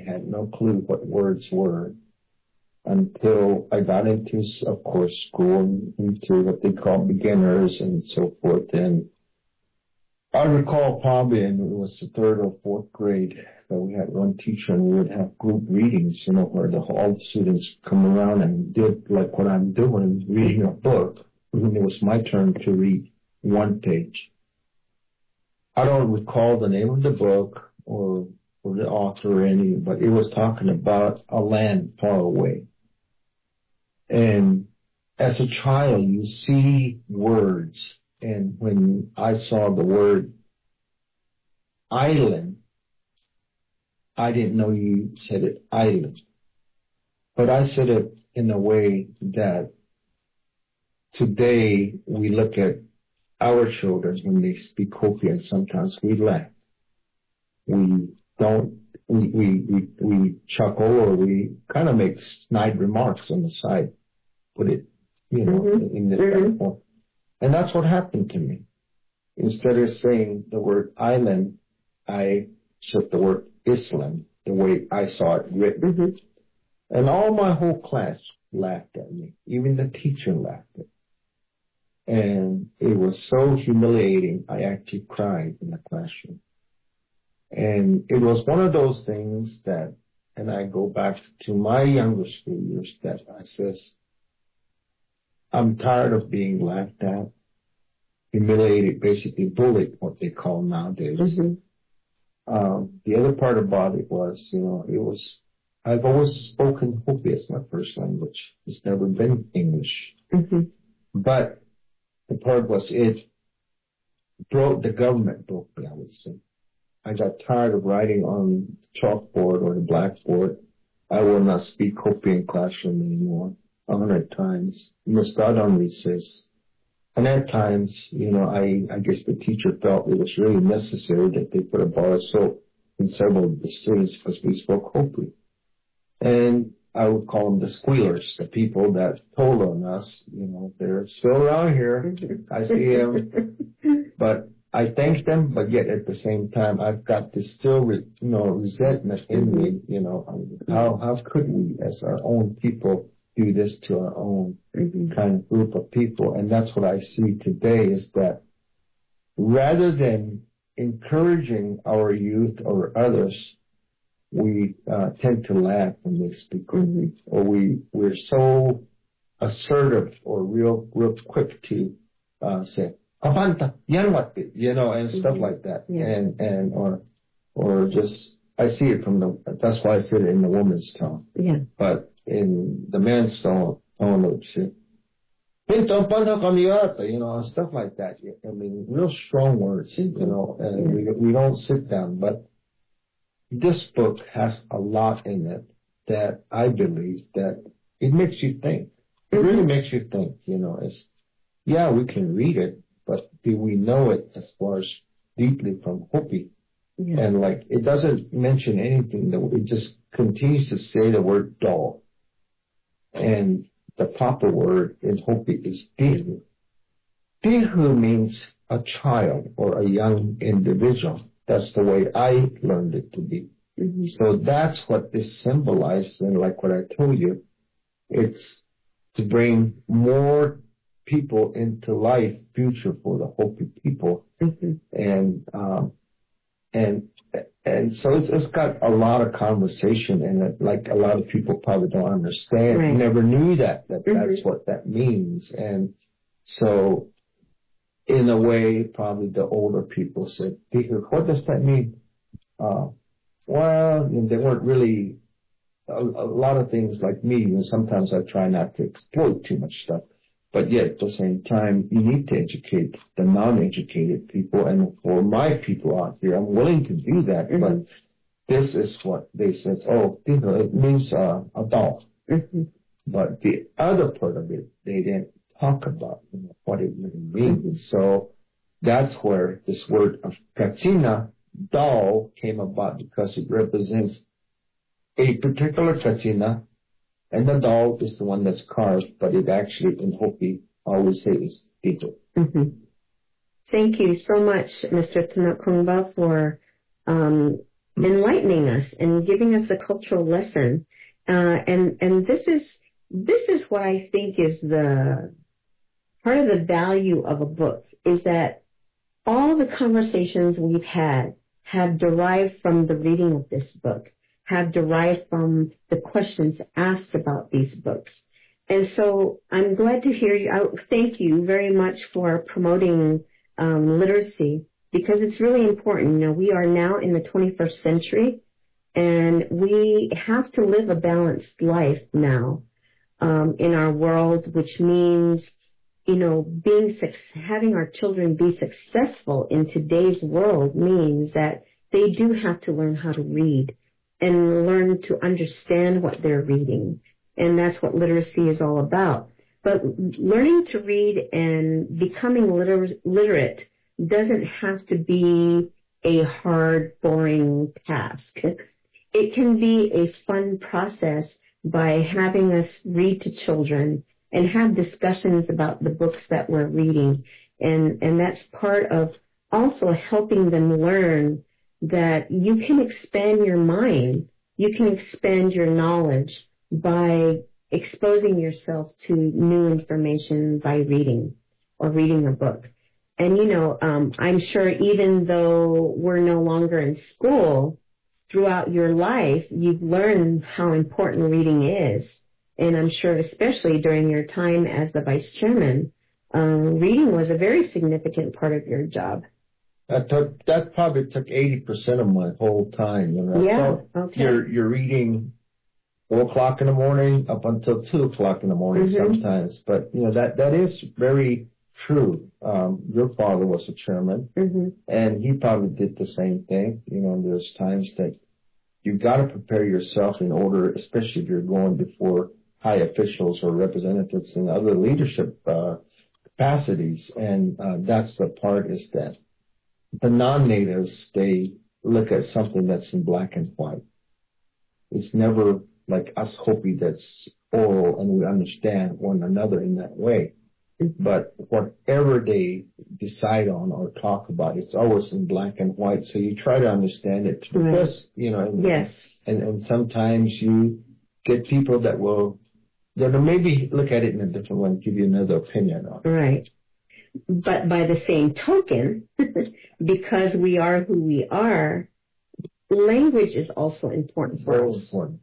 had no clue what words were until I got into, of course, school and into what they call beginners and so forth. And I recall probably, and it was the third or fourth grade, that we had one teacher and we would have group readings, where all the students come around and did like what I'm doing, reading a book, when it was my turn to read one page. I don't recall the name of the book or the author or anything, but it was talking about a land far away. And as a child, you see words. And when I saw the word island, I didn't know you said it island. But I said it in a way that today we look at our children when they speak Hopi, and sometimes we laugh. We chuckle, or we kind of make snide remarks on the side, put it, in this form. And that's what happened to me. Instead of saying the word island, I said the word Islam, the way I saw it written. And my whole class laughed at me. Even the teacher laughed at me. And it was so humiliating, I actually cried in the classroom. And it was one of those things that, and I go back to my younger school years, that I says, I'm tired of being laughed at, humiliated, basically bullied, what they call nowadays. The other part about it was, I've always spoken Hopi as my first language. It's never been English. But the part was the government broke me, I would say. I got tired of writing on the chalkboard or the blackboard. I will not speak Hopi in classroom anymore. 100 times. Must start on recess. And at times, I guess the teacher felt it was really necessary that they put a bar of soap in several of the students because we spoke Hopi. And I would call them the squealers, the people that told on us, they're still around here. I see them. But I thank them, but yet at the same time, I've got this still, resentment in me, how could we as our own people do this to our own kind of group of people? And that's what I see today, is that rather than encouraging our youth or others, we tend to laugh when they speak Hopi, or we're so assertive or real quick to say, "Abanta, yan what," and stuff like that, and or just, I see it from that's why I said it in the woman's tone, but in the man's tone, say, stuff like that. I mean, real strong words, and we don't sit down. But this book has a lot in it that I believe that it makes you think. It really makes you think, we can read it, but do we know it as far as deeply from Hopi? And it doesn't mention anything, it just continues to say the word doll. And the proper word in Hopi is tihu. Tihu means a child or a young individual. That's the way I learned it to be. So that's what this symbolizes. And like what I told you, it's to bring more people into life, future for the Hopi people. And so it's got a lot of conversation in it, like a lot of people probably don't understand. Right. Never knew that's what that means. And so in a way, probably the older people said, what does that mean? Well, they weren't really a lot of things like me. And sometimes I try not to exploit too much stuff. But yet at the same time, you need to educate the non-educated people. And for my people out here, I'm willing to do that. But this is what they said. It means a doll. But the other part of it, they didn't talk about what it really means. So that's where this word of Katsina, doll, came about, because it represents a particular Katsina. And the doll is the one that's carved, but it actually, in Hopi, I always say is Tito. Thank you so much, Mr. Tanakumba, for enlightening us and giving us a cultural lesson. And this is what I think is the part of the value of a book, is that all the conversations we've had have derived from the reading of this book, have derived from the questions asked about these books. And so I'm glad to hear you. Thank you very much for promoting literacy, because it's really important. You know, we are now in the 21st century, and we have to live a balanced life now in our world, which means, you know, having our children be successful in today's world means that they do have to learn how to read and learn to understand what they're reading. And that's what literacy is all about. But learning to read and becoming literate doesn't have to be a hard, boring task. It can be a fun process by having us read to children and have discussions about the books that we're reading. And that's part of also helping them learn that you can expand your mind, you can expand your knowledge by exposing yourself to new information by reading or reading a book. And, you know, I'm sure even though we're no longer in school, throughout your life, you've learned how important reading is. And I'm sure especially during your time as the vice chairman, reading was a very significant part of your job. That probably took 80% of my whole time. You know? Yeah, so okay. You're reading 4 o'clock in the morning up until 2 o'clock in the morning sometimes. But, you know, that is very true. Your father was a chairman, and he probably did the same thing. You know, there's times that you've got to prepare yourself in order, especially if you're going before high officials or representatives in other leadership capacities. And that's the part, is that the non-natives, they look at something that's in black and white. It's never like us Hopi that's oral and we understand one another in that way. But whatever they decide on or talk about, it's always in black and white. So you try to understand it to the best, you know. And sometimes you get people that will maybe look at it in a different way and give you another opinion on it. Right. But by the same token, because we are who we are, language is also important for us. Very important.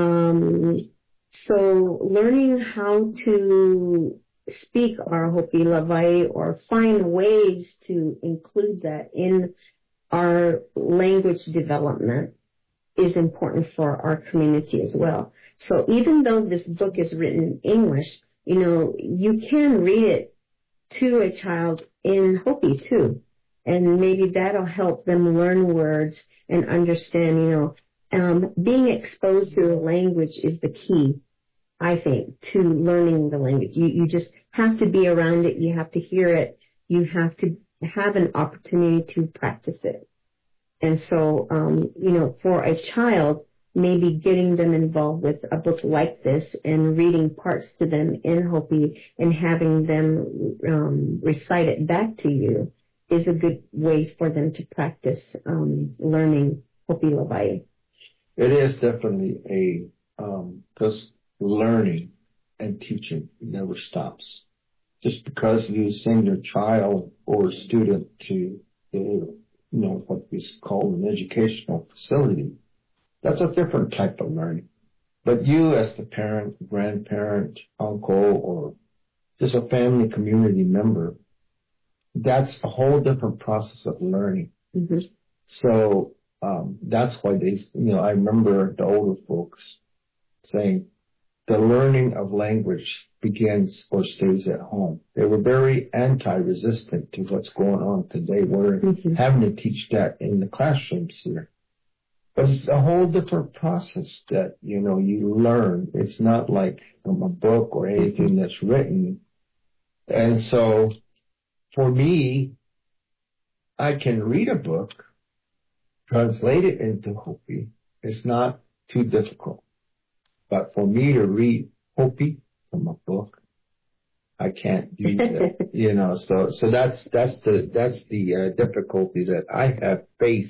So learning how to speak our Hopi Lavai or find ways to include that in our language development is important for our community as well. So even though this book is written in English, you know, you can read it to a child in Hopi too. And maybe that'll help them learn words and understand, you know, being exposed to the language is the key, I think, to learning the language. You just have to be around it. You have to hear it. You have to have an opportunity to practice it. And so, you know, for a child, maybe getting them involved with a book like this and reading parts to them in Hopi and having them recite it back to you is a good way for them to practice learning Hopi Lavai. It is definitely because learning and teaching never stops. Just because you send your child or student to what is called an educational facility, that's a different type of learning. But you as the parent, grandparent, uncle, or just a family community member, that's a whole different process of learning. So that's why I remember the older folks saying the learning of language begins or stays at home. They were very anti-resistant to what's going on today. We're having to teach that in the classrooms here. But it's a whole different process that, you learn. It's not like from a book or anything that's written. And so for me, I can read a book, translate it into Hopi. It's not too difficult. But for me to read Hopi from a book, I can't do that. So that's the difficulty that I have faced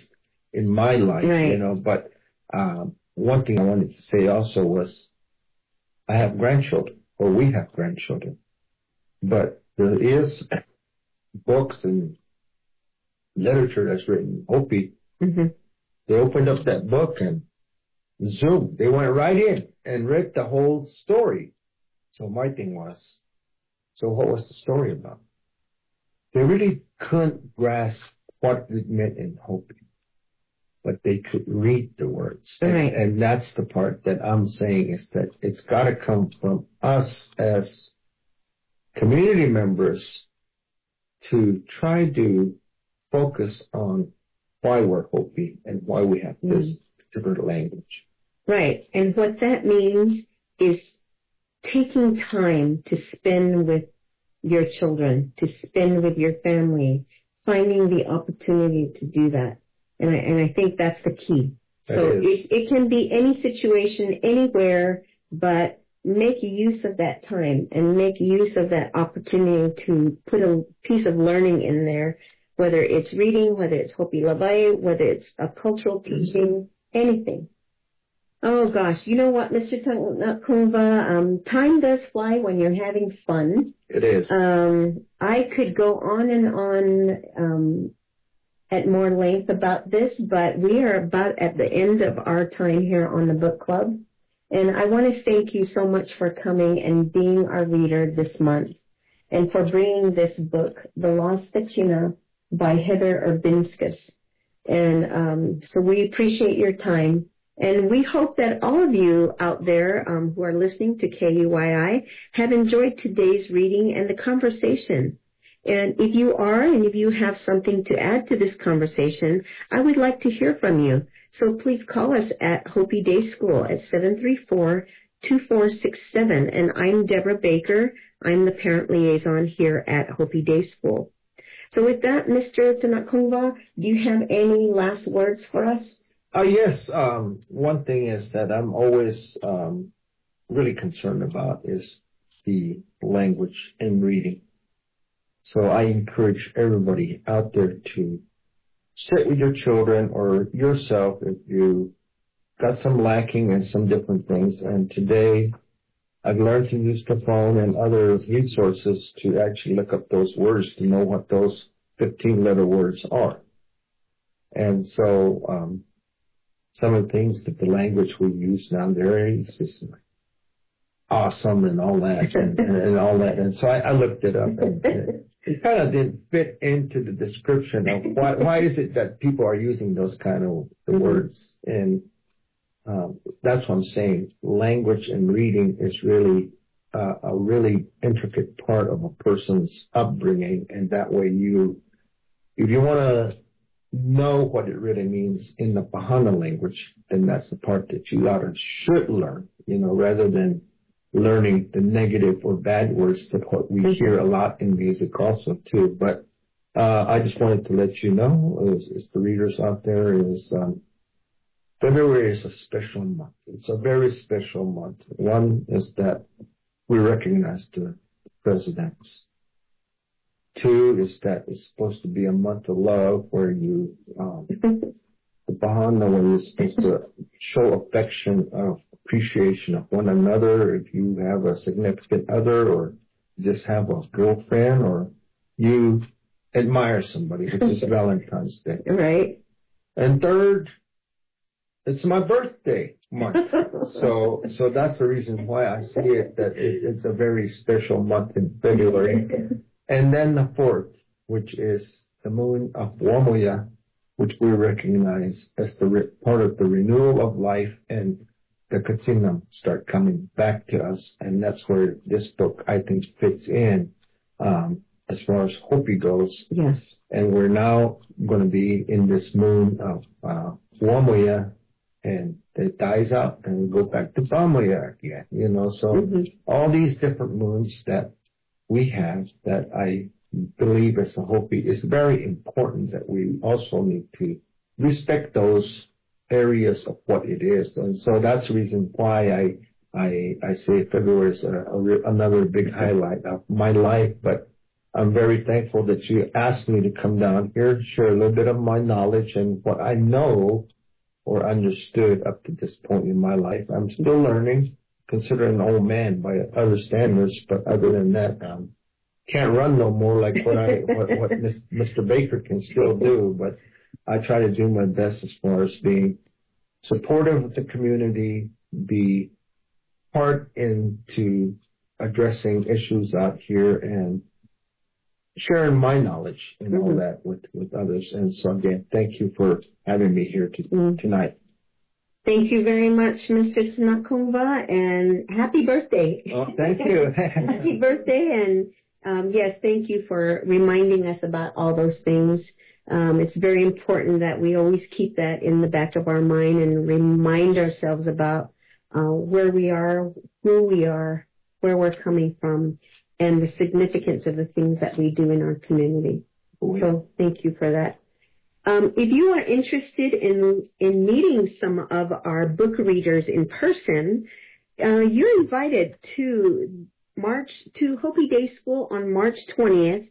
in my life, Right. But one thing I wanted to say also was I have grandchildren, or we have grandchildren, but there is books and literature that's written Hopi. Mm-hmm. They opened up that book and Zoom. They went right in and read the whole story. So my thing was, so what was the story about? They really couldn't grasp what it meant in Hopi, but they could read the words. Right. And that's the part that I'm saying is that it's got to come from us as community members to try to focus on why we're Hopi and why we have this particular language. Right. And what that means is taking time to spend with your children, to spend with your family, finding the opportunity to do that. And I think that's the key. So it can be any situation, anywhere, but make use of that time and make use of that opportunity to put a piece of learning in there, whether it's reading, whether it's Hopi Labai, whether it's a cultural teaching, anything. Oh gosh, you know what, Mr. Nakungva, time does fly when you're having fun. It is. I could go on and on at more length about this, but we are about at the end of our time here on the book club. And I want to thank you so much for coming and being our reader this month and for bringing this book, The Lost Kachina by Heather Urbinskas. And so we appreciate your time. And we hope that all of you out there who are listening to KUYI have enjoyed today's reading and the conversation. And if you are, and if you have something to add to this conversation, I would like to hear from you. So please call us at Hopi Day School at 734-2467. And I'm Deborah Baker. I'm the parent liaison here at Hopi Day School. So with that, Mr. Tanakungva, do you have any last words for us? Yes. One thing is that I'm always really concerned about is the language and reading. So I encourage everybody out there to sit with your children or yourself if you got some lacking in some different things. And today I've learned to use the phone and other resources to actually look up those words to know what those 15-letter words are. And so some of the things that the language we use now there is just awesome and all that and all that. And so I looked it up and it kind of didn't fit into the description of why is it that people are using those kind of words. And that's what I'm saying. Language and reading is really a really intricate part of a person's upbringing. And that way if you want to know what it really means in the Bahana language, then that's the part that you should learn, rather than learning the negative or bad words that what we hear a lot in music also too. But I just wanted to let you know, as the readers out there, is February is a special month. It's a very special month. One is that we recognize the presidents. Two is that it's supposed to be a month of love where you, the Bahana, where you're supposed to show affection of appreciation of one another. If you have a significant other or just have a girlfriend or you admire somebody, which is Valentine's Day. Right. And third, it's my birthday month. So that's the reason why I see it, that it's a very special month in February. And then the fourth, which is the moon of Wamoya, which we recognize as the part of the renewal of life, and the Katsinam start coming back to us. And that's where this book, I think, fits in as far as Hopi goes. Yes. And we're now going to be in this moon of Wamoya, and it dies out, and we go back to Bamoya again, So all these different moons that we have, that I believe as a Hopi is very important, that we also need to respect those areas of what it is. And so that's the reason why I say February is another big highlight of my life. But I'm very thankful that you asked me to come down here, share a little bit of my knowledge and what I know or understood up to this point in my life. I'm still learning, considered an old man by other standards, but other than that, can't run no more like what Mr. Baker can still do, but I try to do my best as far as being supportive of the community, be part into addressing issues out here and sharing my knowledge and all that with others. And so again, thank you for having me here tonight. Thank you very much, Mr. Tanakumba, and happy birthday. Oh, thank you. Happy birthday, and yes, thank you for reminding us about all those things. It's very important that we always keep that in the back of our mind and remind ourselves about where we are, who we are, where we're coming from, and the significance of the things that we do in our community. So thank you for that. If you are interested in meeting some of our book readers in person, you're invited to Hopi Day School on March 20th,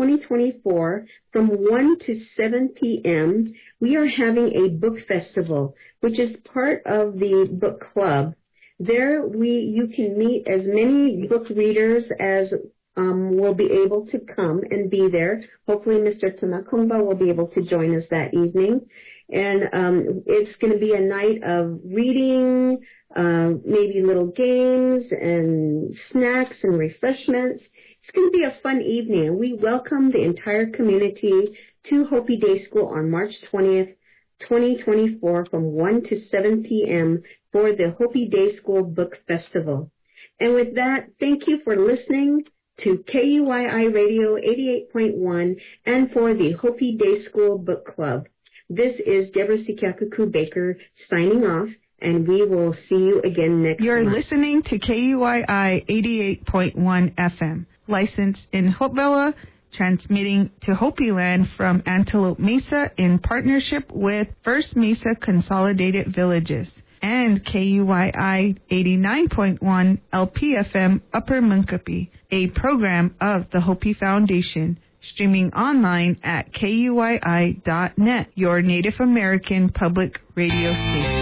2024, from 1 to 7 p.m. We are having a book festival, which is part of the book club. There, you can meet as many book readers as will be able to come and be there. Hopefully, Mr. Tanakumba will be able to join us that evening. And it's going to be a night of reading, maybe little games and snacks and refreshments. It's going to be a fun evening. We welcome the entire community to Hopi Day School on March 20th, 2024 from 1 to 7 p.m. for the Hopi Day School Book Festival. And with that, thank you for listening to KUYI Radio 88.1 and for the Hopi Day School Book Club. This is Deborah Sikiakuku Baker signing off, and we will see you again next month. You're listening to KUYI 88.1 FM, licensed in Hopevilla, transmitting to Hopi Land from Antelope Mesa in partnership with First Mesa Consolidated Villages, and KUYI 89.1 LPFM Upper Munkapi, a program of the Hopi Foundation, streaming online at KUYI.net, your Native American public radio station.